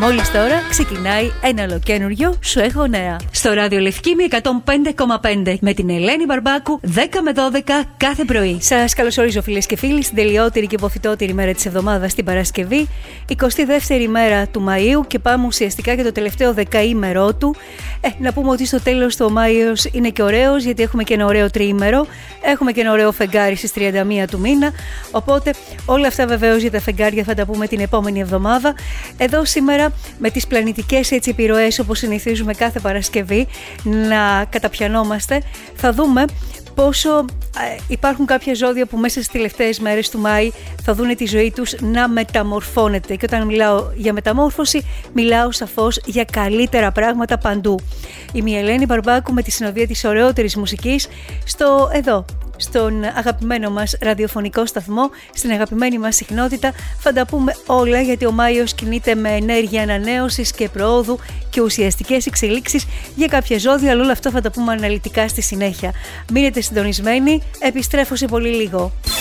Μόλις τώρα ξεκινάει ένα ολοκένουργιο Σου έχω νέα. Στο ράδιο Λευκήμη 105,5 με την Ελένη Μπαρμπάκου 10 με 12 κάθε πρωί. Σας καλωσορίζω φίλες και φίλοι στην τελειότερη και υποθητότερη μέρα της εβδομάδας, την Παρασκευή, 22η μέρα του Μαΐου, και πάμε ουσιαστικά για το τελευταίο δεκαήμερό του. Να πούμε ότι στο τέλος το Μάιος είναι και ωραίος, γιατί έχουμε και ένα ωραίο τριήμερο, έχουμε και ένα ωραίο φεγγάρι στις 31 του μήνα. Οπότε όλα αυτά βεβαίως για τα φεγγάρια θα τα πούμε την επόμενη εβδομάδα. Εδώ σήμερα με τις πλανητικές επιρροές, όπως συνηθίζουμε κάθε Παρασκευή να καταπιανόμαστε, θα δούμε πόσο υπάρχουν κάποια ζώδια που μέσα στις τελευταίες μέρες του Μάη θα δουν τη ζωή τους να μεταμορφώνεται. Και όταν μιλάω για μεταμόρφωση, μιλάω σαφώς για καλύτερα πράγματα παντού. Είμαι η Ελένη Μπαρμπάκου με τη συνοδεία της ωραιότερης μουσικής στον αγαπημένο μας ραδιοφωνικό σταθμό, στην αγαπημένη μας συχνότητα. Θα τα πούμε όλα, γιατί ο Μάιος κινείται με ενέργεια ανανέωσης και προόδου και ουσιαστικές εξελίξεις για κάποια ζώδια, αλλά όλα αυτά θα τα πούμε αναλυτικά στη συνέχεια. Μείνετε συντονισμένοι, επιστρέφω σε πολύ λίγο.